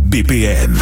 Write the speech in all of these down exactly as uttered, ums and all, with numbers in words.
B P M.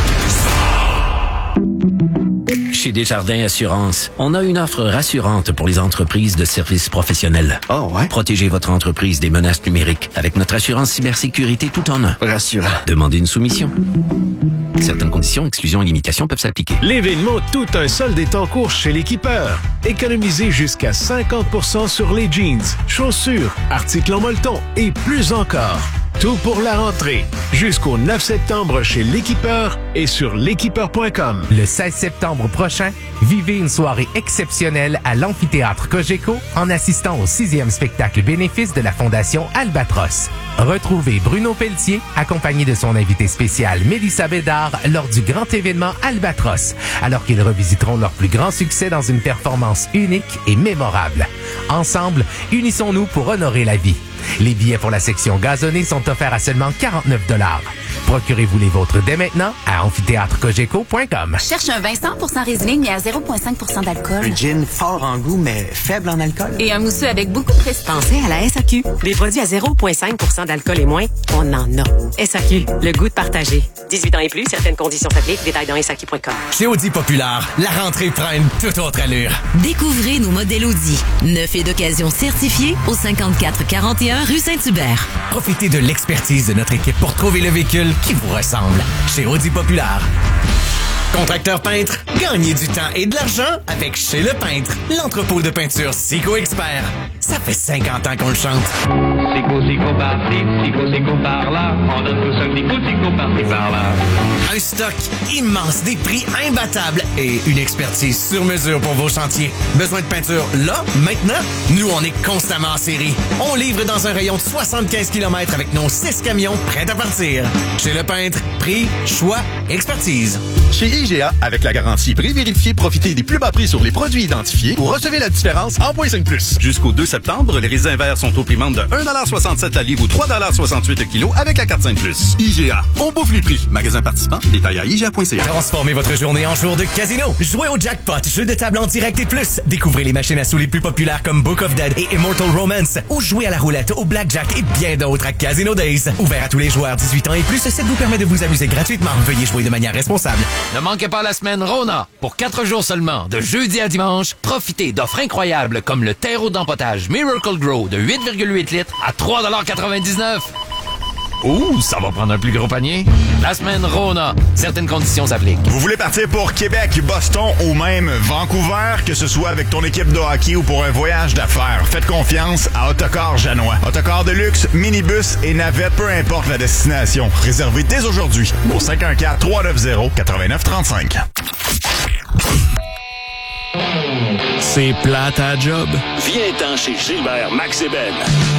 Chez Desjardins Assurance, on a une offre rassurante pour les entreprises de services professionnels. Oh ouais? Protégez votre entreprise des menaces numériques avec notre assurance cybersécurité tout en un. Rassurant. Demandez une soumission. Certaines conditions, exclusions et limitations peuvent s'appliquer. L'événement Tout un solde est en cours chez l'Équipeur. Économisez jusqu'à cinquante pour cent sur les jeans, chaussures, articles en molleton et plus encore. Tout pour la rentrée. Jusqu'au neuf septembre chez l'Équipeur et sur l'équipeur point com. Le seize septembre prochain, vivez une soirée exceptionnelle à l'amphithéâtre Cogeco en assistant au sixième spectacle bénéfice de la Fondation Albatros. Retrouvez Bruno Pelletier accompagné de son invité spécial Mélissa Bédard lors du grand événement Albatros, alors qu'ils revisiteront leur plus grand succès dans une performance unique et mémorable. Ensemble, unissons-nous pour honorer la vie. Les billets pour la section gazonnée sont offerts à seulement quarante-neuf dollars. Procurez-vous les vôtres dès maintenant à amphithéâtre cogeco point com. Cherche un vin cent pour cent Riesling mais à zéro virgule cinq pour cent d'alcool. Un gin fort en goût, mais faible en alcool. Et un mousseux avec beaucoup de prestige. Pensez à la S A Q. Des produits à zéro virgule cinq pour cent d'alcool et moins, on en a. S A Q, le goût de partager. dix-huit ans et plus, certaines conditions s'appliquent. Détails dans S A Q point com. Chez Audi Populaire, la rentrée prend une toute autre allure. Découvrez nos modèles Audi. Neuf et d'occasion certifiés au cinquante-quatre quarante et un rue Saint-Hubert. Profitez de l'expertise de notre équipe pour trouver le véhicule qui vous ressemble. Chez Audi Populaire. Contracteur peintre, gagnez du temps et de l'argent avec Chez le Peintre, l'entrepôt de peinture Sico Expert. Ça fait cinquante ans qu'on le chante. Sico, Sico, par-ci, Sico, Sico, par-là. On donne tout ça, Sico, Sico, par-ci, par-là. Un stock immense, des prix imbattables et une expertise sur mesure pour vos chantiers. Besoin de peinture là, maintenant? Nous, on est constamment en série. On livre dans un rayon de soixante-quinze kilomètres avec nos six camions prêts à partir. Chez le Peintre, prix, choix, expertise. Chez I G A, avec la garantie prix vérifié, profitez des plus bas prix sur les produits identifiés ou recevez la différence en point cinq plus. Jusqu'au deux septembre, les raisins verts sont au prix de un dollar soixante-sept la livre ou trois dollars soixante-huit le kilo avec la carte cinq plus. I G A, on bouffe les prix. Magasin participant, détail à I G A point C A. Transformez votre journée en jour de casino. Jouez au jackpot, jeux de table en direct et plus. Découvrez les machines à sous les plus populaires comme Book of Dead et Immortal Romance. Ou jouez à la roulette, au blackjack et bien d'autres à Casino Days. Ouvert à tous les joueurs dix-huit ans et plus, cette vous permet de vous amuser gratuitement. Veuillez jouer de manière responsable. Ne manquez pas la semaine Rona. Pour quatre jours seulement, de jeudi à dimanche, profitez d'offres incroyables comme le terreau d'empotage Miracle Grow de huit virgule huit litres à trois dollars quatre-vingt-dix-neuf. Ouh, ça va prendre un plus gros panier. La semaine Rona. Certaines conditions s'appliquent. Vous voulez partir pour Québec, Boston ou même Vancouver, que ce soit avec ton équipe de hockey ou pour un voyage d'affaires? Faites confiance à Autocar Janois. Autocar de luxe, minibus et navette, peu importe la destination. Réservez dès aujourd'hui au cinq un quatre, trois neuf zéro, neuf neuf trois cinq. C'est plate à job. Viens-t'en chez Gilbert Max et Ben.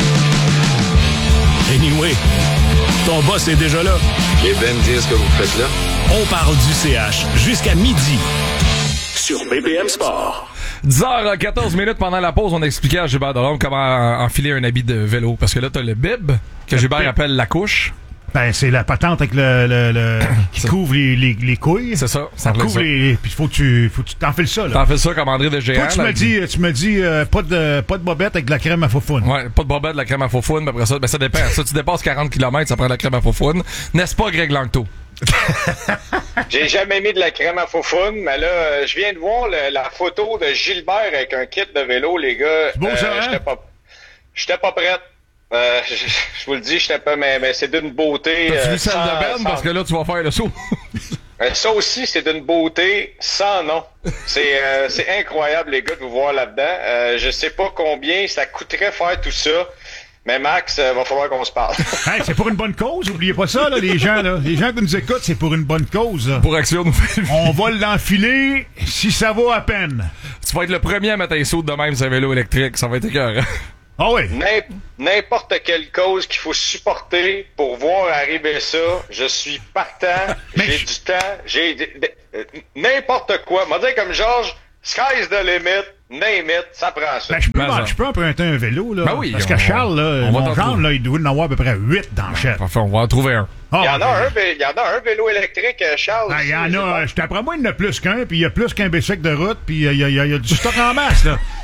Anyway, ton boss est déjà là. Et Ben dire ce que vous faites là. On parle du C H jusqu'à midi. Sur B P M Sport. dix heures quatorze minutes pendant la pause, on expliquait à Gilbert Delorme comment enfiler un habit de vélo. Parce que là, t'as le bib, que Gilbert bib. appelle la couche. Ben, c'est la patente avec le, le, le qui ça. couvre les, les, les couilles. C'est ça. Ça couvre ça. les, puis faut que tu, faut que tu t'enfiles ça, là. T'enfiles ça comme André de Géant. Toi, tu me dis, tu me dis, euh, pas de, pas de bobette avec de la crème à foufoune. Ouais, pas de bobette, de la crème à foufoune, mais après ça, ben, ça dépend. Ça, tu dépasses quarante kilomètres, ça prend de la crème à foufoune. N'est-ce pas, Greg Langto? J'ai jamais mis de la crème à foufoune, mais là, euh, je viens de voir le, la photo de Gilbert avec un kit de vélo, les gars. C'est beau, euh, ça, hein? J'étais pas, j'étais pas prête. Euh, je, je vous le dis, j'étais pas, mais, mais c'est d'une beauté. T'as-tu euh, vu celle de Ben? Sans... Parce que là, tu vas faire le saut. euh, ça aussi, c'est d'une beauté sans nom. C'est, euh, c'est incroyable, les gars, de vous voir là-dedans. Euh, je sais pas combien ça coûterait faire tout ça. Mais Max, euh, va falloir qu'on se parle. Hey, c'est pour une bonne cause, oubliez pas ça, là, les gens, là. Les gens qui nous écoutent, c'est pour une bonne cause. Là. Pour Action Nouvelle. On va l'enfiler si ça vaut à peine. Tu vas être le premier à mettre un saut de même sur un vélo électrique, ça va être écœurant. Ah oui? N'im- n'importe quelle cause qu'il faut supporter pour voir arriver ça, je suis partant, Mais j'ai je... du temps, j'ai d- d- euh, n'importe quoi. M'a dit comme Georges, sky's the limit, name it, ça prend ça. Ben, je peux, ben, je peux emprunter un vélo, là. Ben oui, parce on, que Charles, là, mon genre, là, il doit en avoir à peu près huit dans le chef. Enfin, on va en trouver un. Oh, il y en a ben... un, il y en a un vélo électrique, Charles. Il ah, y en a, je t'apprends moi, il y en a plus qu'un, puis il y a plus qu'un bicycle de route, puis il y a, y, a, y a du stock en masse, là.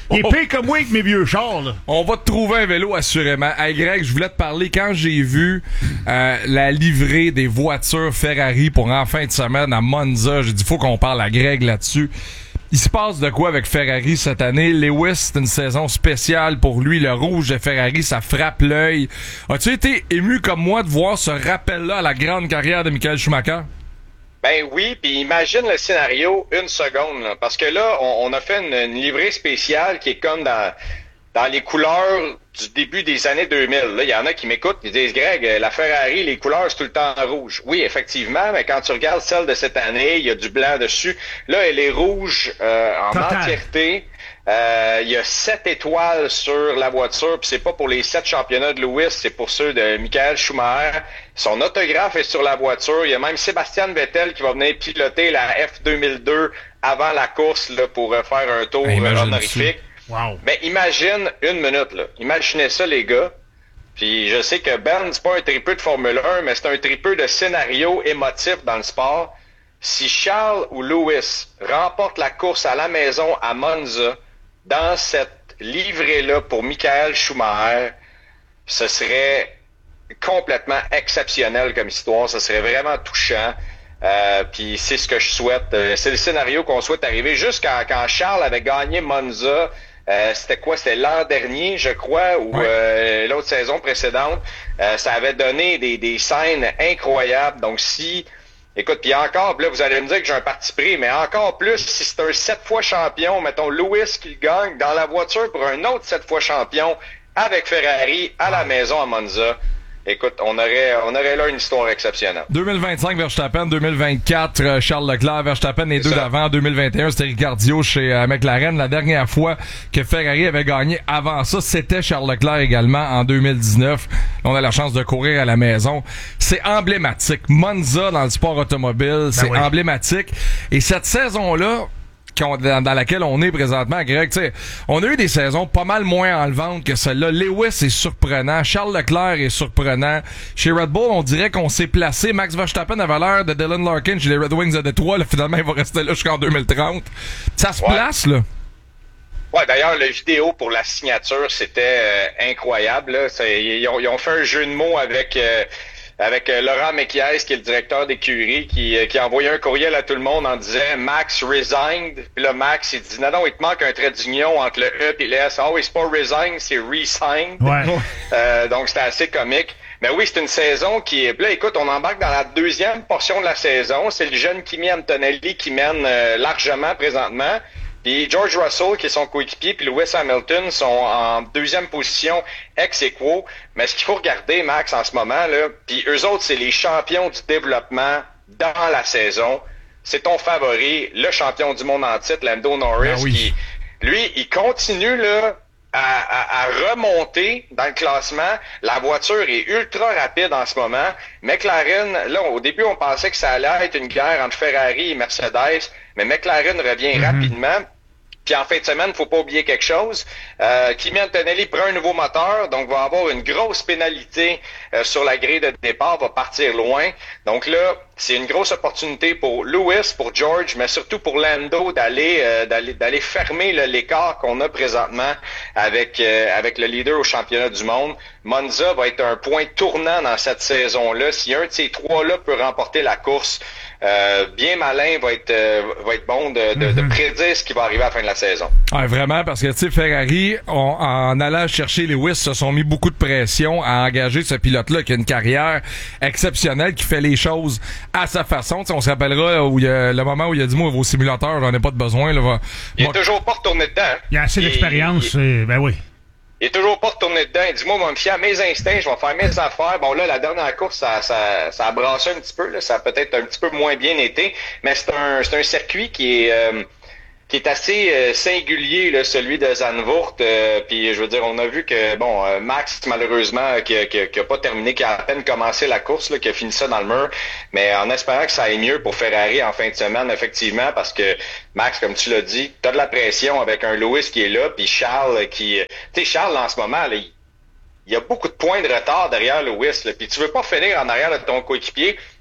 Il est pire comme moi avec mes vieux chars, là. On va te trouver un vélo, assurément. Hey, Greg, je voulais te parler quand j'ai vu euh, la livrée des voitures Ferrari pour en fin de semaine à Monza. J'ai dit, faut qu'on parle à Greg là-dessus. Il se passe de quoi avec Ferrari cette année? Lewis, c'est une saison spéciale pour lui. Le rouge de Ferrari, ça frappe l'œil. As-tu été ému comme moi de voir ce rappel-là à la grande carrière de Michael Schumacher? Ben oui, puis imagine le scénario une seconde, là, parce que là, on, on a fait une, une livrée spéciale qui est comme dans, dans les couleurs du début des années deux mille. Là, il y en a qui m'écoutent et disent, Greg, la Ferrari, les couleurs, c'est tout le temps rouge. Oui, effectivement, mais quand tu regardes celle de cette année, il y a du blanc dessus. Là, elle est rouge euh, en Total. entièreté. Euh, il y a sept étoiles sur la voiture, puis c'est pas pour les sept championnats de Lewis, c'est pour ceux de Michael Schumacher. Son autographe est sur la voiture. Il y a même Sébastien Vettel qui va venir piloter la F deux mille deux avant la course là, pour faire un tour hey, honorifique. Wow. Mais imagine une minute, là. Imaginez ça, les gars. Puis je sais que Ben, c'est pas un tripeux de Formule un, mais c'est un tripeux de scénario émotif dans le sport. Si Charles ou Lewis remportent la course à la maison à Monza, dans cette livrée-là pour Michael Schumacher, ce serait complètement exceptionnel comme histoire. Ce serait vraiment touchant. Euh, puis c'est ce que je souhaite. Euh, c'est le scénario qu'on souhaite arriver. Juste quand, quand Charles avait gagné Monza, euh, c'était quoi? C'était l'an dernier, je crois, ou ouais. euh, l'autre saison précédente. Euh, ça avait donné des, des scènes incroyables. Donc si... Écoute, puis encore, là, vous allez me dire que j'ai un parti pris, mais encore plus, si c'est un sept fois champion, mettons Lewis qui le gagne dans la voiture pour un autre sept fois champion avec Ferrari à la maison à Monza. Écoute, on aurait, on aurait là une histoire exceptionnelle. deux mille vingt-cinq, Verstappen. deux mille vingt-quatre, Charles Leclerc. Verstappen, les deux d'avant. deux mille vingt et un, c'était Ricciardo chez euh, McLaren. La dernière fois que Ferrari avait gagné avant ça, c'était Charles Leclerc également en deux mille dix-neuf. On a la chance de courir à la maison. C'est emblématique. Monza dans le sport automobile, ben c'est oui. emblématique. Et cette saison-là, dans laquelle on est présentement, Greg, tu sais, on a eu des saisons pas mal moins enlevantes que celle-là. Lewis est surprenant, Charles Leclerc est surprenant. Chez Red Bull, on dirait qu'on s'est placé. Max Verstappen avait l'air de Dylan Larkin chez les Red Wings de Détroit. Là, finalement, il va rester là jusqu'en deux mille trente. Ça se ouais. place, là. Ouais, d'ailleurs, la vidéo pour la signature, c'était euh, incroyable. Là. C'est, ils, ont, ils ont fait un jeu de mots avec... Euh, avec euh, Laurent Mekies, qui est le directeur d'écurie, qui, euh, qui a envoyé un courriel à tout le monde en disant « Max resigned ». Puis là, Max, il dit « Non, non, il te manque un trait d'union entre le E et le S ». Ah oui, c'est pas « resigned », c'est « resigned ouais. ». Euh, donc, c'était assez comique. Mais oui, c'est une saison qui est... Là, écoute, on embarque dans la deuxième portion de la saison. C'est le jeune Kimi Antonelli qui mène euh, largement présentement. Puis George Russell, qui est son coéquipier, puis Lewis Hamilton sont en deuxième position ex aequo. Mais ce qu'il faut regarder, Max, en ce moment, là, puis eux autres, c'est les champions du développement dans la saison. C'est ton favori, le champion du monde en titre, Lando Norris, ah oui. qui, lui, il continue là à, à, à remonter dans le classement. La voiture est ultra rapide en ce moment. McLaren, là, au début, on pensait que ça allait être une guerre entre Ferrari et Mercedes, mais McLaren revient mm-hmm. rapidement. Puis en fin de semaine, il ne faut pas oublier quelque chose. Euh, Kimi Antonelli prend un nouveau moteur, donc va avoir une grosse pénalité euh, sur la grille de départ, va partir loin. Donc là, c'est une grosse opportunité pour Lewis, pour George, mais surtout pour Lando d'aller euh, d'aller d'aller fermer là, l'écart qu'on a présentement avec euh, avec le leader au championnat du monde. Monza va être un point tournant dans cette saison-là. Si un de ces trois-là peut remporter la course, Euh, bien malin va être euh, va être bon de, de, mm-hmm. de prédire ce qui va arriver à la fin de la saison. Ouais, vraiment, parce que tu sais, Ferrari, on, en allant chercher Lewis, se sont mis beaucoup de pression à engager ce pilote-là qui a une carrière exceptionnelle, qui fait les choses à sa façon. T'sais, on se rappellera où il y a, le moment où il a dit moi vos simulateurs, j'en ai pas de besoin. Là, va, il va... est toujours pas retourné dedans. Hein? Il a assez d'expérience, il... ben oui. Il est toujours pas retourné dedans. Il dit, moi, je vais me fier à mes instincts, je vais faire mes affaires. Bon, là, la dernière course, ça, ça, ça a brassé un petit peu, là. Ça a peut-être un petit peu moins bien été. Mais c'est un, c'est un circuit qui est, euh, qui est assez euh, singulier, là, celui de Zandvoort. Euh, puis, je veux dire, on a vu que, bon, euh, Max, malheureusement, qui, qui, qui a pas terminé, qui a à peine commencé la course, là, qui a fini ça dans le mur. Mais en espérant que ça aille mieux pour Ferrari en fin de semaine, effectivement, parce que Max, comme tu l'as dit, t'as de la pression avec un Lewis qui est là, puis Charles qui... Tu sais, Charles, en ce moment, là, il, il y a beaucoup de points de retard derrière Lewis, là, puis tu veux pas finir en arrière de ton coéquipier.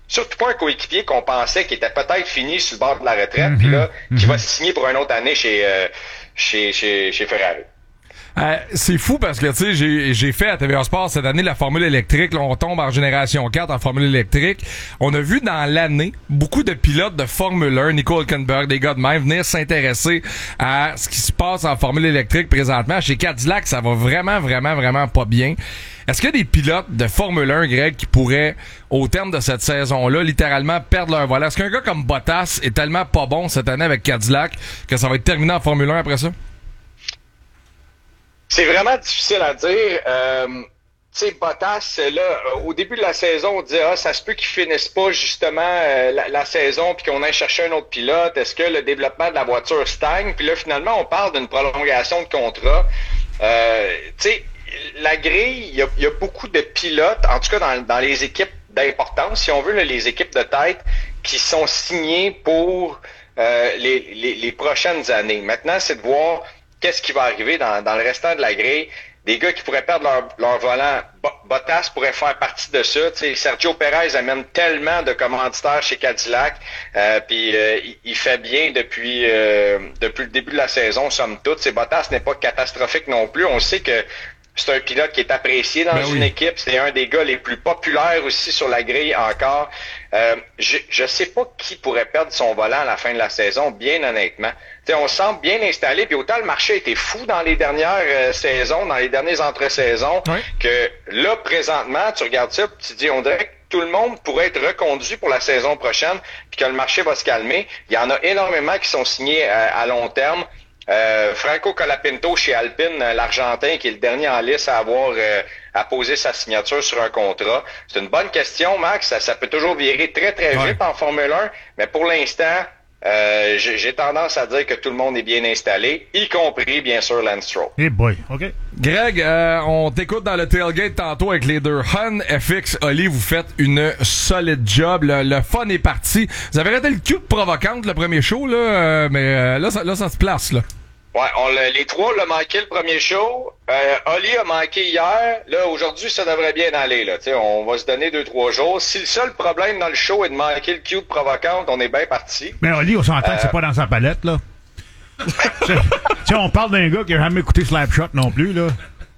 Surtout pas un coéquipier qu'on pensait qui était peut-être fini sur le bord de la retraite, puis là, qui va signer pour une autre année chez, euh, chez, chez, chez Ferrari. Euh, c'est fou parce que, tu sais, j'ai, j'ai fait à T V A Sport cette année la formule électrique. Là, on tombe en génération quatre en formule électrique. On a vu dans l'année beaucoup de pilotes de Formule un, Nico Hülkenberg, des gars de même, venir s'intéresser à ce qui se passe en formule électrique présentement. Chez Cadillac, ça va vraiment, vraiment, vraiment pas bien. Est-ce qu'il y a des pilotes de Formule un, Greg, qui pourraient, au terme de cette saison-là, littéralement perdre leur volant? Est-ce qu'un gars comme Bottas est tellement pas bon cette année avec Cadillac que ça va être terminé en Formule un après ça? C'est vraiment difficile à dire. Euh, tu sais, Bottas, là, au début de la saison, on disait, ah, ça se peut qu'il finisse pas justement euh, la, la saison puis qu'on aille chercher un autre pilote. Est-ce que le développement de la voiture stagne? Puis là, finalement, on parle d'une prolongation de contrat. Euh, tu sais, la grille, il y a, y a beaucoup de pilotes, en tout cas dans, dans les équipes d'importance, si on veut, là, les équipes de tête, qui sont signées pour euh, les, les, les prochaines années. Maintenant, c'est de voir qu'est-ce qui va arriver dans, dans le restant de la grille. Des gars qui pourraient perdre leur, leur volant. Bottas pourrait faire partie de ça. T'sais, Sergio Perez amène tellement de commanditaires chez Cadillac. Euh, puis euh, il, il fait bien depuis euh, depuis le début de la saison, somme toute. T'sais, Bottas n'est pas catastrophique non plus. On sait que c'est un pilote qui est apprécié dans ben une oui. équipe. C'est un des gars les plus populaires aussi sur la grille encore. Euh, je je sais pas qui pourrait perdre son volant à la fin de la saison, bien honnêtement. T'sais, on semble bien installé, puis autant le marché a été fou dans les dernières euh, saisons, dans les dernières entre-saisons, oui. que là, présentement, tu regardes ça, puis tu dis, on dirait que tout le monde pourrait être reconduit pour la saison prochaine, puis que le marché va se calmer. Il y en a énormément qui sont signés à, à long terme. Euh, Franco Colapinto chez Alpine, l'Argentin, qui est le dernier en liste à avoir euh, à poser sa signature sur un contrat. C'est une bonne question, Max. Ça, ça peut toujours virer très, très vite ouais. en Formule un, mais pour l'instant, euh, j'ai, j'ai tendance à dire que tout le monde est bien installé, y compris, bien sûr, Lance Stroll. Hey boy, OK. Greg, euh, on t'écoute dans le tailgate tantôt avec les deux. Hun, F X, Oli, vous faites une solide job. Le, le fun est parti. Vous avez raté le cul de provocante, le premier show, là, euh, mais euh, là, ça, là, ça se place, là. Ouais, on l'a, les trois l'ont manqué le premier show. Euh, Oli a manqué hier. Là, aujourd'hui, ça devrait bien aller. Là, t'sais, on va se donner deux, trois jours. Si le seul problème dans le show est de manquer le cue de provocante, on est bien parti. Mais Oli, on s'entend euh... que c'est pas dans sa palette, là. T'sais, on parle d'un gars qui a jamais écouté Slapshot non plus, là.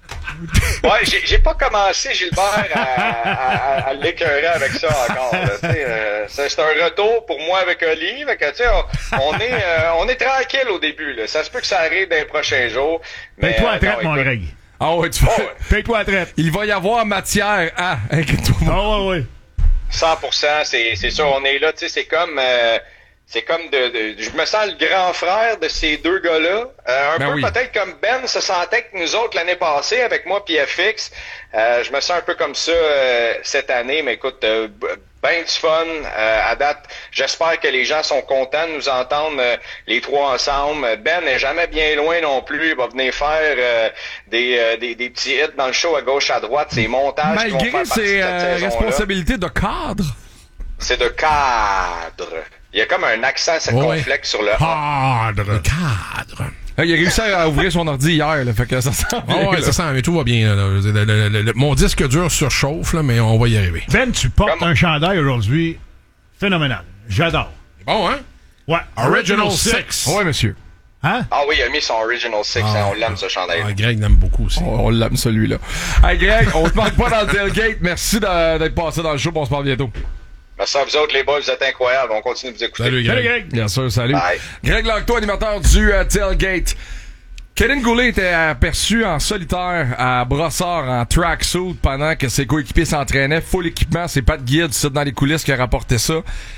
Ouais, j'ai, j'ai pas commencé, Gilbert, à, à, à, à l'écœurer avec ça encore. Là, euh, c'est, c'est un retour pour moi avec Oli. Fait que, on, on, est, euh, on est tranquille au début. Là. Ça se peut que ça arrive dans les prochains jours. Mais, Paye-toi à euh, traite, mon Greg. Ah ouais, tu oh, ouais. Paye-toi à traite. Il va y avoir matière à... Inquiète-toi. Ah ouais, ouais. cent pour cent, c'est, c'est sûr. On est là, tu sais, c'est comme... Euh, C'est comme de, de... Je me sens le grand frère de ces deux gars-là. Euh, un ben peu oui. peut-être comme Ben se sentait que nous autres l'année passée, avec moi puis F X. Euh, je me sens un peu comme ça euh, cette année. Mais écoute, euh, ben du fun. Euh, à date, j'espère que les gens sont contents de nous entendre euh, les trois ensemble. Ben n'est jamais bien loin non plus. Il va venir faire euh, des, euh, des, des petits hits dans le show à gauche, à droite. Ses montages Malgré qui vont faire partie ses de cette euh, saison-là. responsabilités de cadre. C'est de cadre. Il y a comme un accent circonflexe ouais. sur le cadre. Cadre. Il a réussi à ouvrir son ordi hier, là, fait que ça sent bien. Oh ouais, là. ça sent, mais tout va bien. Là, là. Le, le, le, le, mon disque dur surchauffe, là, mais on va y arriver. Ben, tu portes comme... un chandail aujourd'hui phénoménal. J'adore. Bon, hein? Ouais. Original Six. Ouais, monsieur. Hein? Ah oui, il a mis son Original Six. Ah, hein, on l'aime, ce chandail. Ah, Greg l'aime beaucoup aussi. Oh, on l'aime, celui-là. Hey, Greg, on te manque pas dans le tailgate. Merci de, d'être passé dans le show. On se parle bientôt. Merci à vous autres, les boys, vous êtes incroyables. On continue de vous écouter. Salut, Greg. Salut, Greg. Bien sûr, salut. Bye. Greg Lanctot, animateur du euh, Tailgate. Kevin Goulet était aperçu en solitaire à Brossard en tracksuit pendant que ses coéquipiers s'entraînaient. Full équipement, c'est pas de guide, c'est dans les coulisses qui a rapporté ça.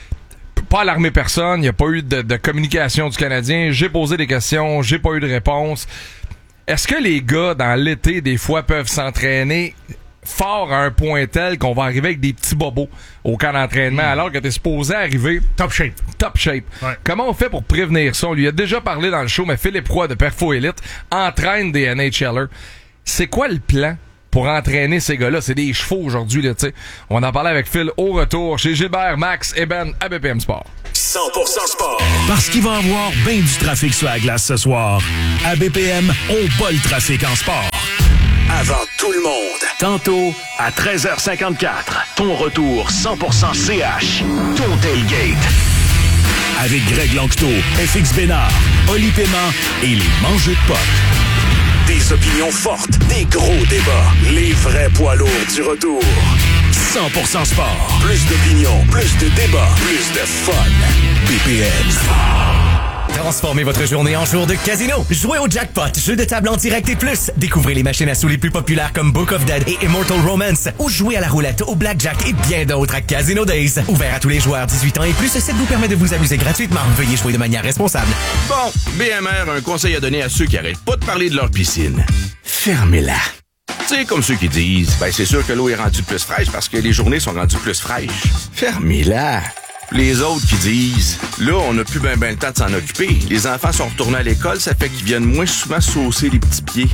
Pas alarmé personne, il n'y a pas eu de, de communication du Canadien. J'ai posé des questions, j'ai pas eu de réponse. Est-ce que les gars, dans l'été, des fois, peuvent s'entraîner fort à un point tel qu'on va arriver avec des petits bobos au camp d'entraînement, mmh. alors que t'es supposé arriver top shape. Top shape. Ouais. Comment on fait pour prévenir ça? On lui a déjà parlé dans le show, mais Philippe Roy de Perfo Elite entraîne des N H L ers. C'est quoi le plan pour entraîner ces gars-là? C'est des chevaux aujourd'hui, là, tu sais. On en parlait avec Phil au retour chez Gilbert, Max et Ben à B P M Sport. cent pour cent sport. Parce qu'il va y avoir bien du trafic sur la glace ce soir. À B P M, on bat le trafic en sport. avant tout le monde. Tantôt, à treize heures cinquante-quatre, ton retour cent pour cent C H, ton tailgate. Avec Greg Lanctot, F X Bénard, Oli Paiement et les mangeux de potes. Des opinions fortes, des gros débats, les vrais poids lourds du retour. cent pour cent sport. Plus d'opinions, plus de débats, plus de fun. B P M Transformez votre journée en jour de casino. Jouez au jackpot, jeu de table en direct et plus. Découvrez les machines à sous les plus populaires comme Book of Dead et Immortal Romance. Ou jouez à la roulette, au blackjack et bien d'autres à Casino Days. Ouvert à tous les joueurs dix-huit ans et plus, ce site vous permet de vous amuser gratuitement. Veuillez jouer de manière responsable. Bon, B M R a un conseil à donner à ceux qui arrêtent pas de parler de leur piscine. Fermez-la. Tu sais, comme ceux qui disent, ben c'est sûr que l'eau est rendue plus fraîche parce que les journées sont rendues plus fraîches. Fermez-la. Les autres qui disent, là, on n'a plus ben ben le temps de s'en occuper. Les enfants sont retournés à l'école, ça fait qu'ils viennent moins souvent saucer les petits pieds.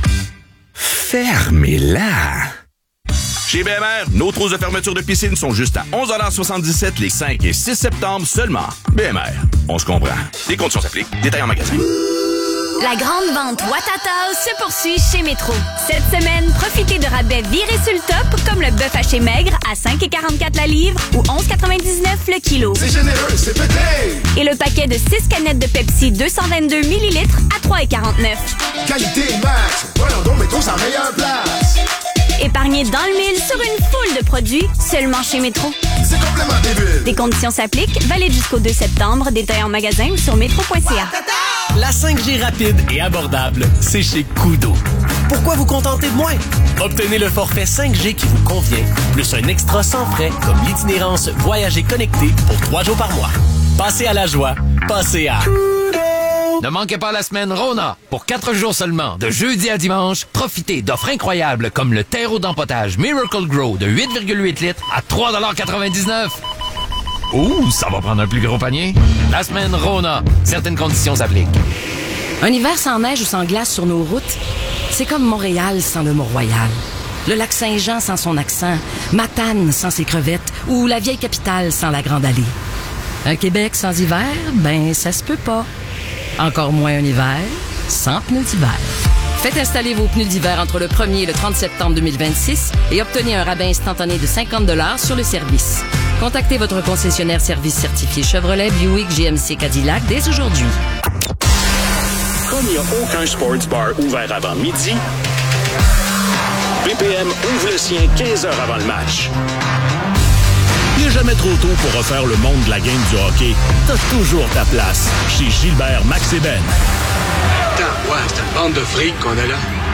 Fermez-la. Chez B M R, nos trousses de fermeture de piscine sont juste à onze soixante-dix-sept les cinq et six septembre seulement. B M R, on se comprend. Les conditions s'appliquent. Détails en magasin. La grande vente Watatao se poursuit chez Métro. Cette semaine, profitez de rabais virés sur le top, comme le bœuf haché maigre à cinq virgule quarante-quatre la livre ou onze virgule quatre-vingt-dix-neuf le kilo. C'est généreux, c'est pété! Et le paquet de six canettes de Pepsi deux cent vingt-deux millilitres à trois virgule quarante-neuf. Qualité max! Voyons donc, Métro, c'est en meilleure place! Épargnez dans le mille sur une foule de produits seulement chez Métro. C'est complètement débile! Des conditions s'appliquent, valide jusqu'au deux septembre, détail en magasin ou sur métro point c a. La cinq G rapide et abordable, c'est chez Koodo. Pourquoi vous contenter de moins? Obtenez le forfait cinq G qui vous convient, plus un extra sans frais comme l'itinérance Voyager connecté pour trois jours par mois. Passez à la joie, passez à... Ne manquez pas la semaine Rona. Pour quatre jours seulement, de jeudi à dimanche, profitez d'offres incroyables comme le terreau d'empotage Miracle Grow de huit virgule huit litres à trois quatre-vingt-dix-neuf. Ouh, ça va prendre un plus gros panier. La semaine Rona. Certaines conditions s'appliquent. Un hiver sans neige ou sans glace sur nos routes, c'est comme Montréal sans le Mont-Royal. Le lac Saint-Jean sans son accent, Matane sans ses crevettes ou la vieille capitale sans la Grande Allée. Un Québec sans hiver, ben ça se peut pas. Encore moins un hiver sans pneus d'hiver. Faites installer vos pneus d'hiver entre le premier et le trente septembre deux mille vingt-six et obtenez un rabais instantané de cinquante dollars sur le service. Contactez votre concessionnaire service certifié Chevrolet, Buick, G M C, Cadillac dès aujourd'hui. Comme il n'y a aucun sports bar ouvert avant midi, B P M ouvre le sien quinze heures avant le match. Il n'est jamais trop tôt pour refaire le monde de la game du hockey. T'as toujours ta place chez Gilbert, Max et Ben. Attends, ouais, c'est une bande de fric qu'on a là.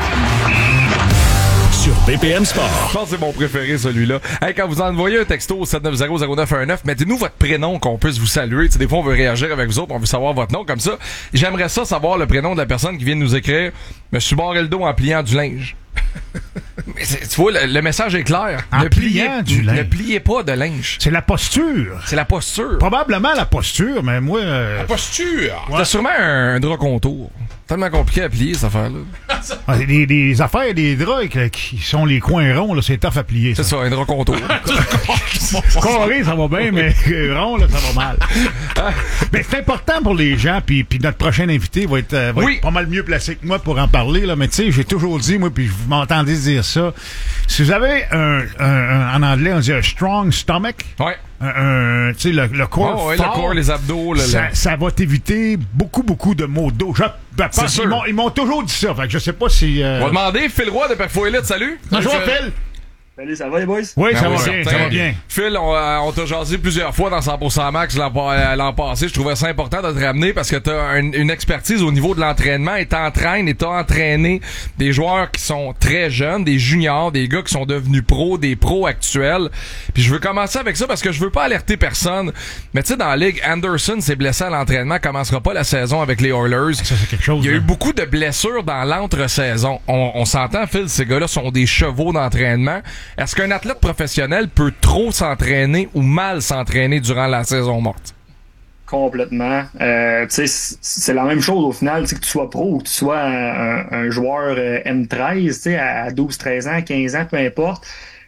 Sur B P M Sport. Je pense que c'est mon préféré, celui-là. Hey, quand vous envoyez un texto au sept neuf zéro zéro neuf un neuf, mettez-nous votre prénom qu'on puisse vous saluer. T'sais, des fois, on veut réagir avec vous autres, on veut savoir votre nom comme ça. J'aimerais ça savoir le prénom de la personne qui vient de nous écrire « Me suis barré le dos en pliant du linge ». Mais tu vois, le, le message est clair. En ne pliant pliez, du linge. Ne pliez pas de linge. C'est la posture. C'est la posture. Probablement la posture, mais moi... Euh... La posture! Ouais. T'as sûrement un, un drap contour. Tellement compliqué à plier, cette affaire-là. Ah, les, les affaires des draps qui, qui sont les coins ronds, là, c'est tough à plier. C'est ça, un drap contour. Carré, ça va bien, mais rond, là, ça va mal. Mais c'est important pour les gens, puis, puis notre prochain invité va, être, euh, va oui. être pas mal mieux placé que moi pour en parler, là. Mais tu sais, j'ai toujours dit, moi, puis vous m'entendez dire ça, si vous avez un, un, un en anglais, on dit un strong stomach. Ouais. Un, un, tu sais, le, le corps oh, ouais, fort, le corps, les abdos. Le, ça, le... ça va t'éviter beaucoup, beaucoup de maux de dos. Je, ben, C'est pense, sûr. ils, m'ont, ils m'ont toujours dit ça. Fait que je sais pas si... Euh... On va demander Phil Roy de Perfo Elite. Salut. Bonjour, Phil. Salut, ça va les boys? Oui, ça, ben va oui, bien, certain. ça va bien. Phil, on, euh, on t'a jasé plusieurs fois dans cent pour cent Max l'an, l'an passé. Je trouvais ça important de te ramener parce que t'as un, une expertise au niveau de l'entraînement et t'entraînes et t'as entraîné des joueurs qui sont très jeunes, des juniors, des gars qui sont devenus pros, des pros actuels. Puis je veux commencer avec ça parce que je veux pas alerter personne. Mais tu sais, dans la ligue, Anderson s'est blessé à l'entraînement, commencera pas la saison avec les Oilers. Ça, c'est quelque chose. Il y a hein. eu beaucoup de blessures dans l'entre-saison. On, on s'entend, Phil, ces gars-là sont des chevaux d'entraînement. Est-ce qu'un athlète professionnel peut trop s'entraîner ou mal s'entraîner durant la saison morte? Complètement. Euh, tu sais, c'est la même chose au final, que tu sois pro ou que tu sois un, un, un joueur euh, M treize, tu sais, à douze, treize ans, quinze ans, peu importe.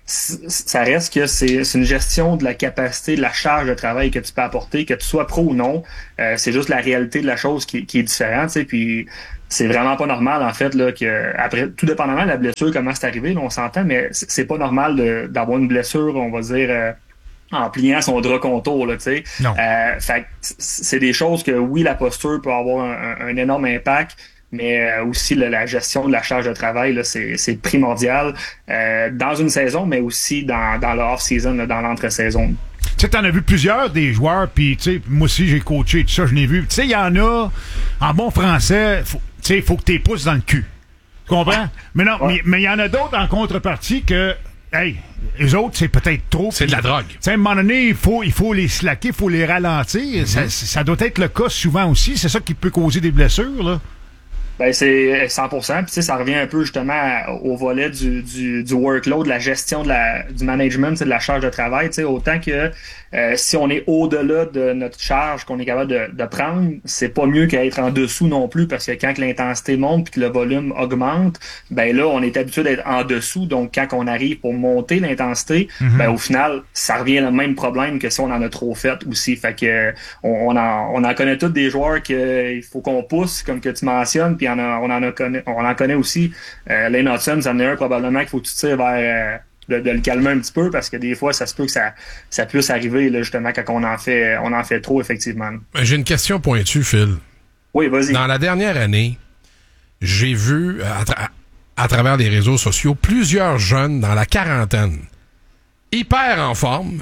ça reste que c'est, c'est une gestion de la capacité, de la charge de travail que tu peux apporter, que tu sois pro ou non. Euh, c'est juste la réalité de la chose qui, qui est différente, tu sais, puis c'est vraiment pas normal, en fait, là, que après, tout dépendamment de la blessure, comment c'est arrivé, là, on s'entend, mais c'est, c'est pas normal de, d'avoir une blessure, on va dire, euh, en pliant son drap contour, là, tu sais. Non. Euh, fait que c'est des choses que, oui, la posture peut avoir un, un énorme impact, mais euh, aussi là, la gestion de la charge de travail, là, c'est, c'est primordial euh, dans une saison, mais aussi dans, dans le off-season, là, dans l'entre-saison. Tu sais, t'en as vu plusieurs des joueurs, puis tu sais, moi aussi j'ai coaché, tout ça, je l'ai vu. Tu sais, il y en a, en bon français, tu sais, il faut que t'es pousses dans le cul. Tu comprends? Ouais. Mais non, ouais. mais il y en a d'autres en contrepartie que, hey, les autres, c'est peut-être trop. C'est de la drogue. Tu sais, à un moment donné, il faut, il faut les slacker, il faut les ralentir. Mm-hmm. Ça, ça doit être le cas souvent aussi. C'est ça qui peut causer des blessures, là. Ben c'est cent pour cent. Puis tu sais, ça revient un peu justement au volet du, du, du workload, de la gestion de la, du management, de la charge de travail. Tu sais, autant que euh, si on est au-delà de notre charge qu'on est capable de, de prendre, c'est pas mieux qu'à être en dessous non plus, parce que quand que l'intensité monte puis que le volume augmente, ben là, on est habitué d'être en dessous. Donc, quand on arrive pour monter l'intensité, mm-hmm. ben au final, ça revient le même problème que si on en a trop fait aussi. Fait que on, on en on en connaît tous des joueurs qu'il faut qu'on pousse, comme que tu mentionnes, puis on, a, on en a connaît, on en connaît aussi. Euh, Lane Hudson, ça en est un probablement qu'il faut que tu tires vers euh, de, de le calmer un petit peu, parce que des fois, ça se peut que ça, ça puisse arriver là, justement quand on en fait on en fait trop, effectivement. J'ai une question pointue, Phil. Oui, vas-y. Dans la dernière année, j'ai vu à, tra- à travers les réseaux sociaux plusieurs jeunes dans la quarantaine, hyper en forme,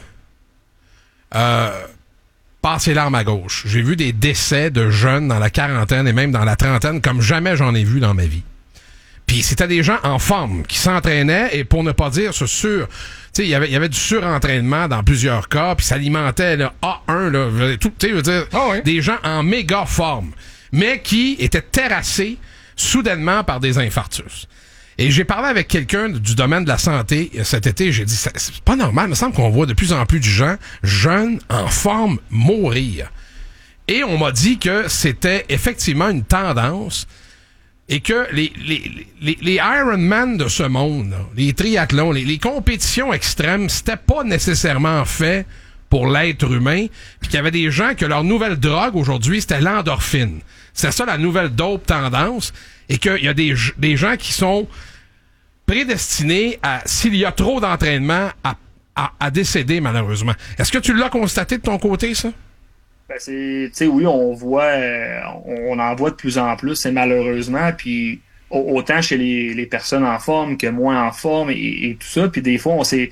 euh, passer l'arme à gauche. J'ai vu des décès de jeunes dans la quarantaine et même dans la trentaine comme jamais j'en ai vu dans ma vie. Puis c'était des gens en forme qui s'entraînaient, et pour ne pas dire ce sur... Tu sais, il y avait, il y avait du surentraînement dans plusieurs cas, puis ça alimentait le A un, là, tout, tu sais, je veux dire, oh oui. Des gens en méga forme, mais qui étaient terrassés soudainement par des infarctus. Et j'ai parlé avec quelqu'un du domaine de la santé cet été, j'ai dit, c'est pas normal, il me semble qu'on voit de plus en plus de gens jeunes en forme mourir. Et on m'a dit que c'était effectivement une tendance, et que les les les, les Ironman de ce monde, là, les triathlons, les, les compétitions extrêmes, c'était pas nécessairement fait pour l'être humain, puis qu'il y avait des gens que leur nouvelle drogue aujourd'hui, c'était l'endorphine. C'est ça la nouvelle dope tendance, et qu'il y a des des gens qui sont prédestinés à, s'il y a trop d'entraînement, à, à, à décéder malheureusement. Est-ce que tu l'as constaté de ton côté, ça? Ben c'est, tu sais, oui, on voit, euh, on en voit de plus en plus, c'est malheureusement, puis autant chez les, les personnes en forme que moins en forme et, et tout ça, puis des fois on sait,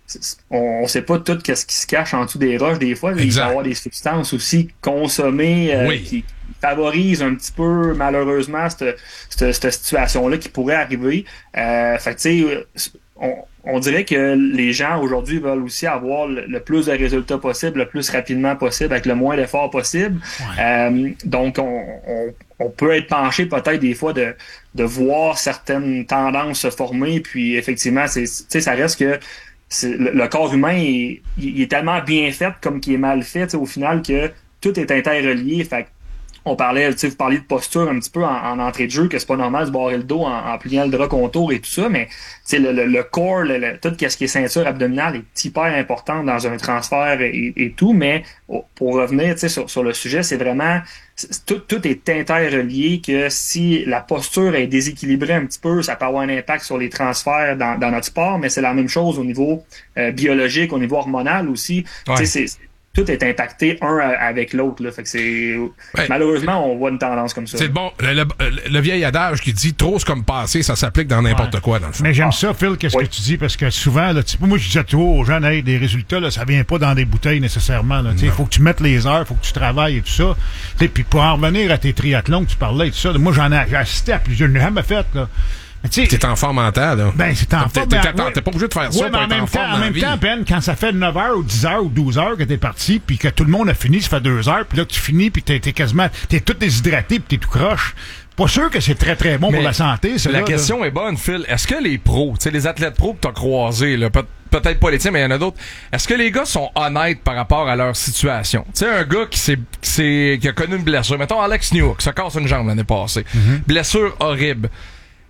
on, on sait pas tout qu'est-ce qui se cache en dessous des roches. Des fois, exact. Il peut y avoir des substances aussi consommées euh, oui. qui favorisent un petit peu malheureusement cette, cette, cette situation-là qui pourrait arriver. Euh, fait que tu sais, on On dirait que les gens aujourd'hui veulent aussi avoir le, le plus de résultats possible, le plus rapidement possible, avec le moins d'efforts possible. Ouais. Euh, donc, on, on, on peut être penché peut-être des fois de, de voir certaines tendances se former. Puis effectivement, c'est, tu sais, ça reste que c'est, le, le corps humain est, il est tellement bien fait comme qu'il est mal fait au final que tout est interrelié. Fait que on parlait, tu sais, vous parliez de posture un petit peu en, en entrée de jeu, que c'est pas normal de se barrer le dos en, en pliant le drap contour et tout ça, mais tu sais, le, le, le corps, le, le, tout ce qui est ceinture abdominale est hyper important dans un transfert et, et tout, mais pour revenir, tu sais, sur, sur le sujet, c'est vraiment, c'est, tout, tout est interrelié, que si la posture est déséquilibrée un petit peu, ça peut avoir un impact sur les transferts dans, dans notre sport, mais c'est la même chose au niveau euh, biologique, au niveau hormonal aussi. Ouais. Tu sais, c'est tout est impacté un avec l'autre, là. Fait que c'est, ouais. Malheureusement, on voit une tendance comme ça. C'est bon. Le, le, le vieil adage qui dit trop c'est comme passé, ça s'applique dans n'importe ouais. quoi, dans le fond. Mais j'aime ça, Phil, qu'est-ce oui. que tu dis, parce que souvent, là, moi, je disais toujours aux gens, hey, des résultats, là, ça vient pas dans des bouteilles nécessairement, là. Il faut que tu mettes les heures, faut que tu travailles et tout ça. Puis pour en revenir à tes triathlons que tu parlais et tout ça, moi, j'en ai, j'ai assisté à plusieurs, je n'ai jamais fait, là. T'es en forme mentale, là. Ben, c'est en forme. T'es, t'es, t'es, t'es pas obligé de faire ça ouais, pour en être même en forme temps, dans en la même vie. temps, Ben, quand ça fait neuf heures ou dix heures ou douze heures que t'es parti, puis que tout le monde a fini, ça fait deux heures, puis là, tu finis, puis t'es, t'es quasiment, t'es tout déshydraté, puis t'es tout croche. Pas sûr que c'est très, très bon mais pour la santé, ça. La question là. Est bonne, Phil. Est-ce que les pros, tu sais, les athlètes pros que t'as croisés, là, peut- peut-être pas les tiens, mais il y en a d'autres, est-ce que les gars sont honnêtes par rapport à leur situation? Tu sais, un gars qui s'est, qui s'est, qui a connu une blessure, mettons Alex Newhook, ça casse une jambe l'année passée. Mm-hmm. Blessure horrible.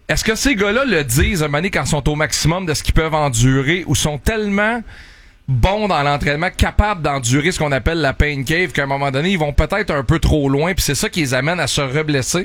Est-ce que ces gars-là le disent, un moment donné, quand ils sont au maximum de ce qu'ils peuvent endurer, ou sont tellement bons dans l'entraînement, capables d'endurer ce qu'on appelle la pain cave, qu'à un moment donné, ils vont peut-être un peu trop loin, puis c'est ça qui les amène à se reblesser?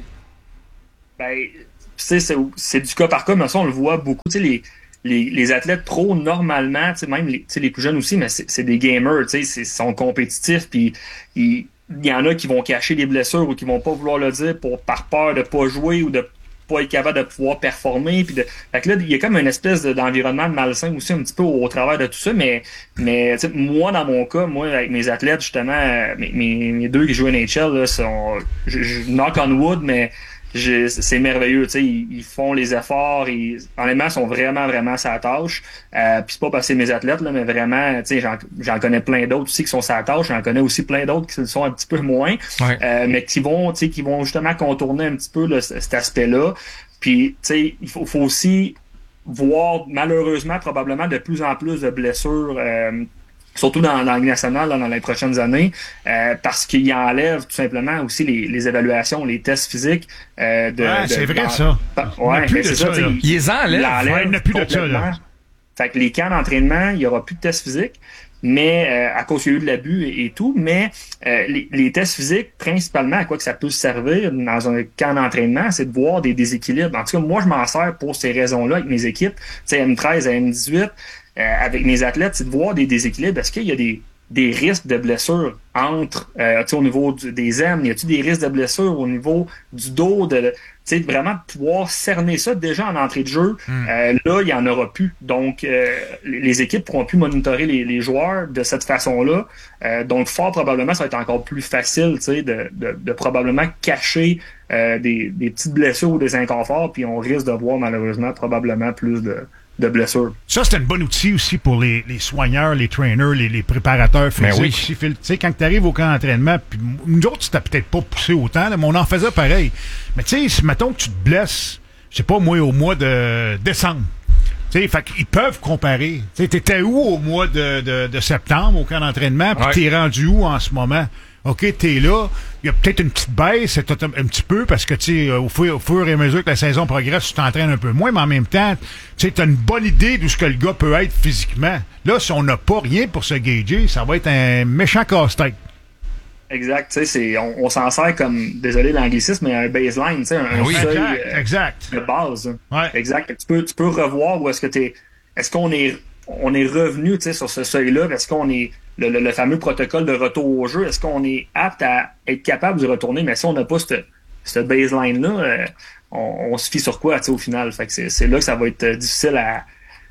Ben, tu sais, c'est, c'est du cas par cas, mais ça, on le voit beaucoup. Tu sais, les, les, les athlètes pro, normalement, tu sais, même les, tu sais, les plus jeunes aussi, mais c'est, c'est des gamers, tu sais, ils sont compétitifs, puis il y en a qui vont cacher des blessures ou qui vont pas vouloir le dire pour par peur de pas jouer ou de pas être capable de pouvoir performer. Puis de... Fait que là, il y a comme une espèce de, d'environnement de malsain aussi un petit peu au, au travers de tout ça, mais, mais moi, dans mon cas, moi, avec mes athlètes, justement, mes, mes, mes deux qui jouent N H L, là, sont, je, je knock on wood, mais je, c'est merveilleux, tu sais, ils, ils font les efforts, ils, honnêtement, ils sont vraiment, vraiment sa tâche. Euh, puis c'est pas parce que c'est mes athlètes, là, mais vraiment, tu sais, j'en, j'en connais plein d'autres aussi qui sont sa tâche, j'en connais aussi plein d'autres qui le sont un petit peu moins, ouais. euh, mais qui vont, tu sais, qui vont justement contourner un petit peu là, cet aspect-là. Puis, tu sais, il faut, faut aussi voir, malheureusement, probablement de plus en plus de blessures, euh, surtout dans, dans la Ligue nationale, là, dans les prochaines années, euh, parce qu'il enlève tout simplement aussi les, les évaluations, les tests physiques. Euh, de, ouais, de, c'est vrai dans, ça. Ouais, plus c'est de ça. ça Il, il les enlève. Il enlève ouais, il n'y a plus de ça. Là. Fait que les camps d'entraînement, il n'y aura plus de tests physiques, mais euh, à cause qu'il y a eu de l'abus et, et tout, mais euh, les, les tests physiques, principalement, à quoi que ça peut servir dans un camp d'entraînement, c'est de voir des déséquilibres. En tout cas, moi, je m'en sers pour ces raisons-là avec mes équipes, tu sais, M treize à M dix-huit, euh, avec mes athlètes, c'est de voir des déséquilibres. Est-ce qu'il y a des des risques de blessures entre, euh, tu sais, au niveau du, des ailes, y a-t-il des risques de blessures au niveau du dos, de, tu sais, vraiment pouvoir cerner ça déjà en entrée de jeu. Mm. Euh, là, il y en aura plus. Donc, euh, les équipes pourront plus monitorer les, les joueurs de cette façon-là. Euh, donc, fort probablement, ça va être encore plus facile, tu sais, de, de, de probablement cacher euh, des, des petites blessures ou des inconforts, puis on risque de voir malheureusement probablement plus de de blessures. Ça, c'est un bon outil aussi pour les, les soigneurs, les trainers, les, les préparateurs physiques. Oui. Tu sais, quand tu arrives au camp d'entraînement, puis nous autres, tu t'as peut-être pas poussé autant, là, mais on en faisait pareil. Mais tu sais, mettons que tu te blesses, je sais pas, moi, au mois de décembre. Tu sais, fait qu'ils peuvent comparer. Tu sais, t'étais où au mois de, de, de septembre au camp d'entraînement, puis ouais. T'es rendu où en ce moment? OK, t'es là. Il y a peut-être une petite baisse, un, un petit peu, parce que, tu sais, au fur, au fur et à mesure que la saison progresse, tu t'entraînes un peu moins, mais en même temps, tu sais, t'as une bonne idée d'où ce que le gars peut être physiquement. Là, si on n'a pas rien pour se gager, ça va être un méchant casse-tête. Exact, tu sais, c'est, on, on s'en sert comme, désolé l'anglicisme, mais un baseline, tu sais, un, oui, un seuil exact, euh, exact. de base. Ouais. Exact. Tu peux, tu peux revoir où est-ce que t'es, est-ce qu'on est, on est revenu, tu sais, sur ce seuil-là, est-ce qu'on est, le, le, le fameux protocole de retour au jeu, est-ce qu'on est apte à être capable de retourner, mais si on n'a pas cette, cette baseline-là, euh, on, on se fie sur quoi, tu sais, au final? Fait que c'est, c'est là que ça va être difficile à,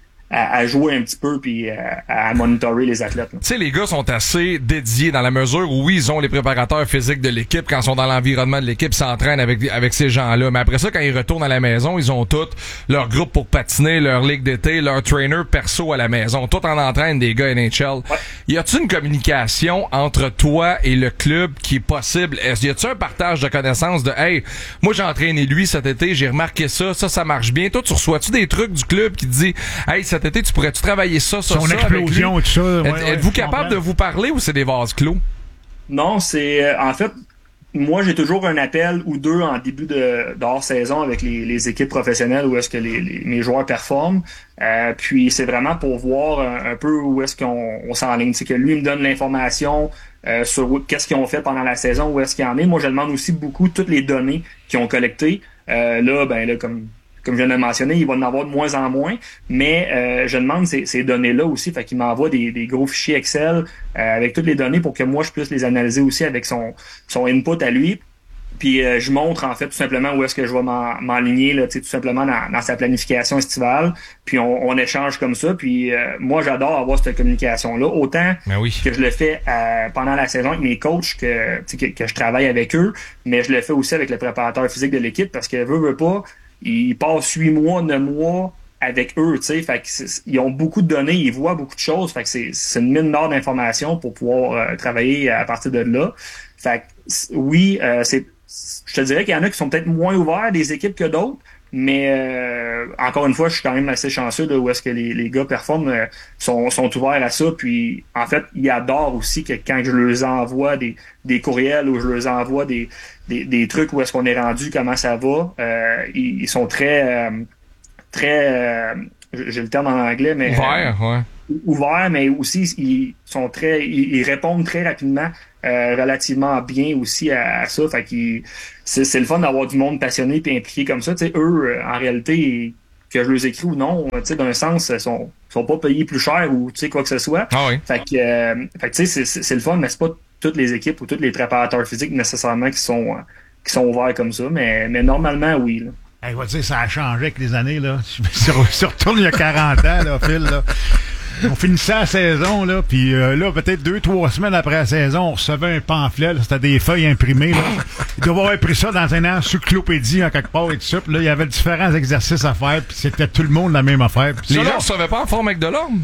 à, à jouer un petit peu puis à, à monitorer les athlètes. Tu sais, les gars sont assez dédiés dans la mesure où oui, ils ont les préparateurs physiques de l'équipe quand ils sont dans l'environnement de l'équipe, s'entraînent avec avec ces gens-là. Mais après ça, quand ils retournent à la maison, ils ont tout leur groupe pour patiner, leur ligue d'été, leur trainer perso à la maison. Tout en entraîne des gars N H L. Ouais. Y a-t-il une communication entre toi et le club qui est possible? Est-ce y a-t-il un partage de connaissances de hey, moi j'ai entraîné lui cet été, j'ai remarqué ça, ça ça marche bien. Toi, tu reçois-tu des trucs du club qui te dit hey, cet été, tu pourrais-tu travailler ça, ça, Son ça explosion avec lui? et tout ça. Ouais, Êtes, ouais, êtes-vous capable de vous parler ou c'est des vases clos? Non, c'est... Euh, en fait, moi, j'ai toujours un appel ou deux en début de, de hors-saison avec les, les équipes professionnelles où est-ce que les, les, mes joueurs performent. Euh, puis c'est vraiment pour voir un, un peu où est-ce qu'on on s'enligne. C'est que lui me donne l'information euh, sur où, qu'est-ce qu'ils ont fait pendant la saison, où est-ce qu'il y en est. Moi, je demande aussi beaucoup toutes les données qu'ils ont collectées. Euh, là, ben là, comme... Comme je viens de le mentionner, il va en avoir de moins en moins, mais euh, je demande ces, ces données-là aussi, fait qu'il m'envoie des, des gros fichiers Excel euh, avec toutes les données pour que moi je puisse les analyser aussi avec son son input à lui. Puis euh, je montre en fait tout simplement où est-ce que je vais m'en, m'enligner là, tout simplement dans, dans sa planification estivale. Puis on, on échange comme ça. Puis euh, moi j'adore avoir cette communication-là, autant oui. que je le fais euh, pendant la saison avec mes coachs, que, que que je travaille avec eux, mais je le fais aussi avec le préparateur physique de l'équipe parce que veut veut pas. Ils passent huit mois, neuf mois avec eux, tu sais, fait qu'ils ont beaucoup de données, ils voient beaucoup de choses, fait que c'est, c'est une mine d'or d'informations pour pouvoir euh, travailler à partir de là. Fait que oui, euh, c'est, je te dirais qu'il y en a qui sont peut-être moins ouverts des équipes que d'autres, Mais euh, encore une fois, je suis quand même assez chanceux là, où est-ce que les, les gars performent, euh, sont, sont ouverts à ça. Puis en fait, ils adorent aussi que quand je leur envoie des, des courriels ou je leur envoie des, des, des trucs où est-ce qu'on est rendu, comment ça va, euh, ils, ils sont très euh, très euh, j'ai le terme en anglais, mais ouverts, euh, ouais. ouverts, mais aussi ils sont très ils, ils répondent très rapidement. Euh, relativement bien aussi à, à ça. Fait qu'ils, c'est, c'est le fun d'avoir du monde passionné et impliqué comme ça. T'sais, eux, en réalité, que je les écris ou non, d'un sens, ils sont, sont pas payés plus cher ou quoi que ce soit. Ah oui. Fait que, euh, fait que c'est, c'est, c'est le fun, mais c'est pas toutes les équipes ou tous les préparateurs physiques nécessairement qui sont, qui sont ouverts comme ça. Mais, mais normalement, oui. Là. Hey, on va dire, ça a changé avec les années. Là. Si on retourne il y a quarante ans, là, Phil, là. On finissait la saison, là, puis euh, là, peut-être deux, trois semaines après la saison, on recevait un pamphlet, là, c'était des feuilles imprimées, là. Ils doivent avoir pris ça dans un encyclopédie en quelque part et tout ça, puis là, il y avait différents exercices à faire, puis c'était tout le monde la même affaire. Pis les ça, gens là, ne savaient pas en forme avec de l'homme.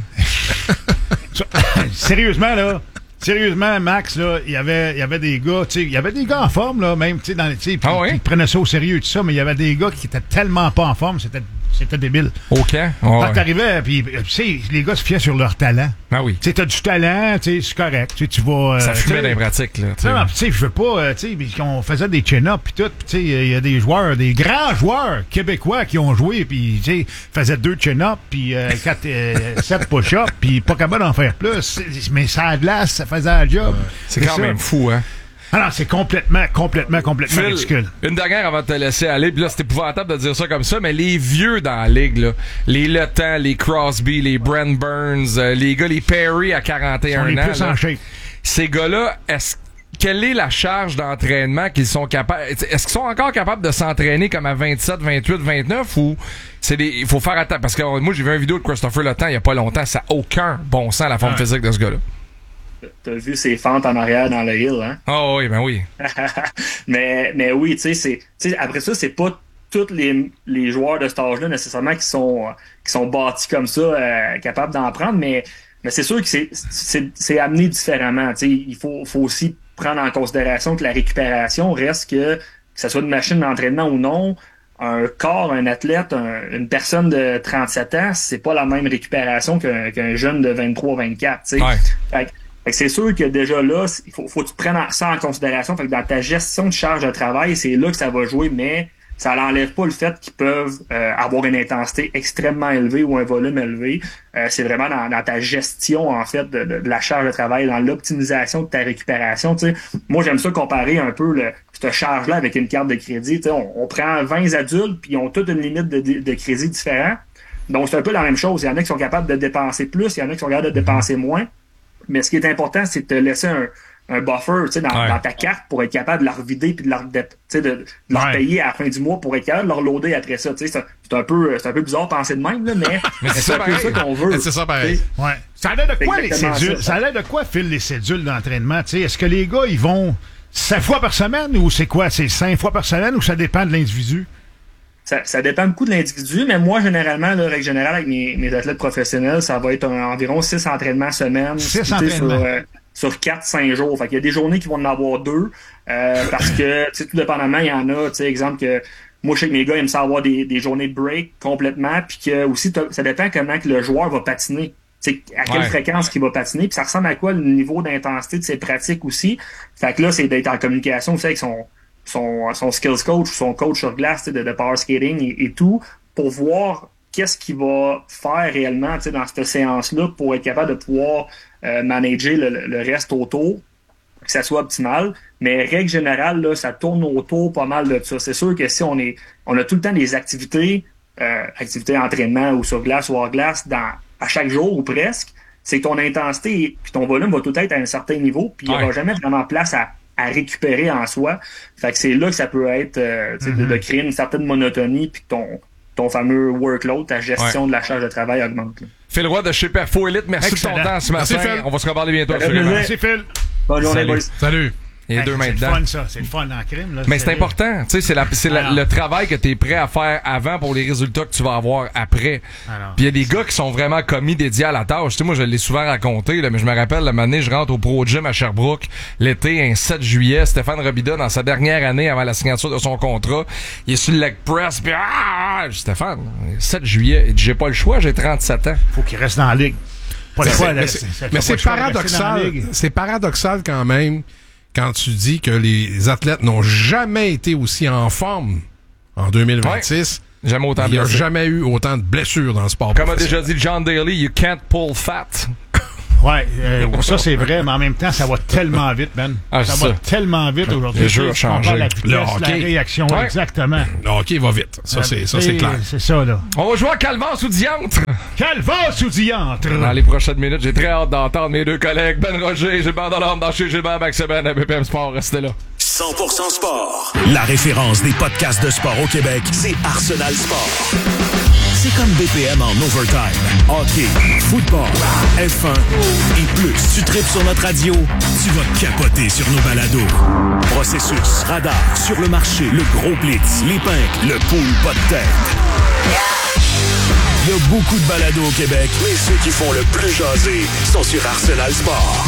Sérieusement, là, sérieusement, Max, là, il y avait, il y avait des gars, tu sais, il y avait des gars en forme, là, même, tu sais, dans les, tu sais, ah oui? Ils prenaient ça au sérieux, tout ça, mais il y avait des gars qui étaient tellement pas en forme, c'était C'était débile. OK. Oh, Quand ouais. t'arrivais, puis tu sais, les gars se fiaient sur leur talent. Ah oui. Tu sais, t'as du talent, tu sais, c'est correct. Tu sais, tu vas. Euh, ça fumait dans les pratiques, là. Non, non, tu sais, je veux pas, euh, tu sais, on faisait des chin-ups puis tout, puis tu sais, il y a des joueurs, des grands joueurs québécois qui ont joué, puis tu sais, faisaient deux chin-ups, puis euh, quatre, euh, sept push-ups, puis pas capable d'en faire plus. Mais ça a de glace, ça faisait un job. Ouais. C'est, c'est quand ça. Même fou, hein. Alors, c'est complètement, complètement, complètement Phil, ridicule. Une dernière avant de te laisser aller, puis là, c'est épouvantable de dire ça comme ça, mais les vieux dans la ligue, là, les Le Temps, les Crosby, les Brent Burns, euh, les gars, les Perry à quarante et un ans, les plus là, en shape. Ces gars-là, est-ce quelle est la charge d'entraînement qu'ils sont capables, est-ce qu'ils sont encore capables de s'entraîner comme à vingt-sept, vingt-huit, vingt-neuf ou c'est des, il faut faire attention, parce que moi, j'ai vu une vidéo de Christopher Le Temps il y a pas longtemps, ça n'a aucun bon sens, la forme ouais. physique de ce gars-là. T'as vu ses fentes en arrière dans le hill, hein? Oh oui, ben oui. mais, mais oui, tu sais, c'est, tu sais, après ça, c'est pas tous les, les joueurs de cet âge-là nécessairement qui sont, qui sont bâtis comme ça, euh, capables d'en prendre, mais, mais c'est sûr que c'est, c'est, c'est amené différemment. Tu sais, il faut, faut aussi prendre en considération que la récupération reste que, que ce soit une machine d'entraînement ou non, un corps, un athlète, un, une personne de trente-sept ans, c'est pas la même récupération qu'un, qu'un jeune de vingt-trois, vingt-quatre, tu sais. Ouais. Fait que, Fait que c'est sûr que déjà là, il faut, faut que tu prennes ça en considération. Fait que dans ta gestion de charge de travail, c'est là que ça va jouer, mais ça n'enlève pas le fait qu'ils peuvent euh, avoir une intensité extrêmement élevée ou un volume élevé. Euh, c'est vraiment dans, dans ta gestion, en fait, de, de, de la charge de travail, dans l'optimisation de ta récupération. T'sais. Moi, j'aime ça comparer un peu le, cette charge-là avec une carte de crédit. On, on prend vingt adultes, puis ils ont toutes une limite de, de, de crédit différente. Donc, c'est un peu la même chose. Il y en a qui sont capables de dépenser plus, il y en a qui sont capables de dépenser moins. Mais ce qui est important, c'est de te laisser un, un buffer dans, ouais. dans ta carte pour être capable de la revider puis de leur, de, de, de leur ouais. payer à la fin du mois pour être capable de leur loader après ça. C'est, c'est, un peu, c'est un peu bizarre de penser de même, là, mais, mais c'est, c'est un peu ça qu'on veut. Mais c'est ça pareil. Ouais. Ça a l'air de quoi les cédules? Ça, ça a l'air de quoi, Phil, les cédules d'entraînement? T'sais, est-ce que les gars, ils vont cinq fois par semaine ou c'est quoi? C'est cinq fois par semaine ou ça dépend de l'individu? Ça, ça dépend beaucoup de l'individu, mais moi, généralement, là, règle générale, avec mes, mes athlètes professionnels, ça va être un, environ six entraînements semaine. six entraînements. Sur, euh, sur quatre cinq jours. Fait qu'il y a des journées qui vont en avoir deux, euh, parce que, tu sais, tout dépendamment, il y en a, tu sais, exemple que moi, je sais que mes gars aiment ça avoir des, des journées de break complètement, puis que aussi, ça dépend comment que le joueur va patiner. T'sais, à quelle ouais. fréquence qu'il va patiner, puis ça ressemble à quoi le niveau d'intensité de ses pratiques aussi. Fait que là, c'est d'être en communication aussi avec son son, son skills coach ou son coach sur glace de, de power skating et, et tout, pour voir qu'est-ce qu'il va faire réellement dans cette séance-là pour être capable de pouvoir euh, manager le, le reste autour, que ça soit optimal. Mais règle générale, là, ça tourne autour pas mal de ça. C'est sûr que si on est on a tout le temps des activités, euh, activités d'entraînement ou sur glace ou hors glace dans à chaque jour ou presque, c'est que ton intensité puis ton volume va tout être à un certain niveau, puis il n'y aura ouais. jamais vraiment place à à récupérer en soi. Fait que c'est là que ça peut être euh, mm-hmm. de, de créer une certaine monotonie puis que ton, ton fameux workload, ta gestion ouais. de la charge de travail augmente. Là. Phil Roy de chez Perfo Elite, merci Excellent. de ton temps ce matin. Merci, on va se reparler bientôt. Merci Phil. Bonne journée, boys. Salut. Salut. Il y a Hey, deux mains c'est dedans. le fun, ça. C'est le fun en crime. Là. Mais c'est important. Tu sais, c'est, la, c'est la, le travail que tu es prêt à faire avant pour les résultats que tu vas avoir après. Alors. Puis il y a des gars qui sont vraiment commis dédiés à la tâche. Tu sais, moi, je l'ai souvent raconté, là, mais je me rappelle, la année, je rentre au Pro Gym à Sherbrooke, l'été, un sept juillet, Stéphane Robida, dans sa dernière année avant la signature de son contrat, il est sur le leg press, puis ah, je dis, Stéphane, sept juillet, il dit, j'ai pas le choix, j'ai trente-sept ans. Faut qu'il reste dans la ligue. Pas le Mais choix, c'est- là, mais c'est- c'est- ça fait mais pas c'est le choix de rester dans la paradoxal. ligue. C'est paradoxal quand même quand tu dis que les athlètes n'ont jamais été aussi en forme en deux mille vingt-six. Ouais. Jamais autant Il n'y a blessé. jamais eu autant de blessures dans le sport Comme a professionnel. déjà dit John Daly, you can't pull fat. Ouais, euh, ça c'est vrai, mais en même temps, ça va tellement vite, Ben. Ah, ça c'est va ça. tellement vite aujourd'hui. Les jeux ont On changé. parle de la vitesse, Le la hockey. réaction, Ouais. exactement. Le hockey va vite. Ça, c'est, ça, c'est clair. C'est ça, là. On va jouer à Calvas ou Diantre. Calvas ou Diantre? Dans les prochaines minutes, j'ai très hâte d'entendre mes deux collègues, Ben Roger et Gilbert Delorme, dans chez Gilbert Maxeben à B P M Sport. Restez là. cent pour cent sport. La référence des podcasts de sport au Québec, c'est Arsenal Sport. C'est comme B P M en overtime. Hockey, football, F un et plus. Tu tripes sur notre radio, tu vas capoter sur nos balados. Processus, radar, sur le marché, le gros blitz, les pinks, le pool pas de tête. Il y a beaucoup de balados au Québec, mais ceux qui font le plus jaser sont sur Arsenal Sport.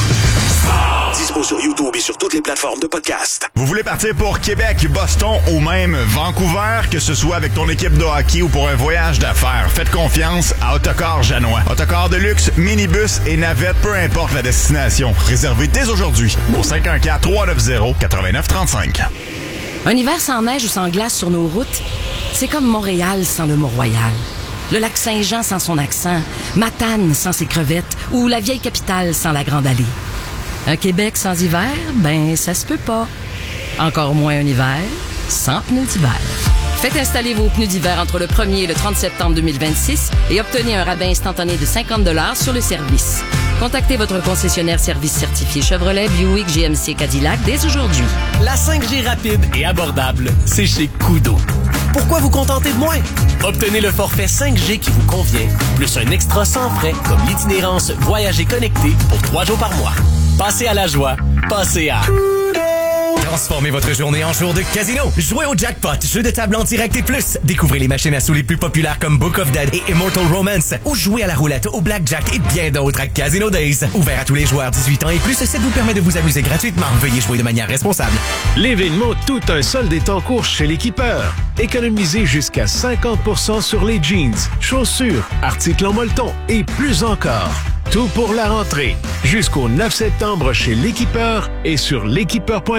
Dispo sur YouTube et sur toutes les plateformes de podcast. Vous voulez partir pour Québec, Boston ou même Vancouver, que ce soit avec ton équipe de hockey ou pour un voyage d'affaires, faites confiance à Autocar Janois. Autocar de luxe, minibus et navette, peu importe la destination. Réservez dès aujourd'hui au cinq un quatre, trois neuf zéro, neuf neuf trois cinq. Un hiver sans neige ou sans glace sur nos routes, c'est comme Montréal sans le Mont-Royal. Le lac Saint-Jean sans son accent, Matane sans ses crevettes ou la vieille capitale sans la Grande Allée. Un Québec sans hiver, ben ça se peut pas. Encore moins un hiver sans pneus d'hiver. Faites installer vos pneus d'hiver entre le premier et le trente septembre deux mille vingt-six et obtenez un rabais instantané de cinquante dollars sur le service. Contactez votre concessionnaire service certifié Chevrolet, Buick, G M C, Cadillac dès aujourd'hui. La cinq G rapide et abordable, c'est chez Kudo. Pourquoi vous contenter de moins? Obtenez le forfait cinq G qui vous convient, plus un extra sans frais comme l'itinérance Voyager connecté pour trois jours par mois. Passez à la joie, passez à... Transformez votre journée en jour de casino. Jouez au jackpot, jeu de table en direct et plus. Découvrez les machines à sous les plus populaires comme Book of Dead et Immortal Romance. Ou jouez à la roulette, au blackjack et bien d'autres à Casino Days. Ouvert à tous les joueurs dix-huit ans et plus, ça vous permet de vous amuser gratuitement. Veuillez jouer de manière responsable. L'événement Tout un solde est en cours chez l'Équipeur. Économisez jusqu'à cinquante pour cent sur les jeans, chaussures, articles en molleton et plus encore. Tout pour la rentrée. Jusqu'au neuf septembre chez l'Équipeur et sur l'équipeur point com.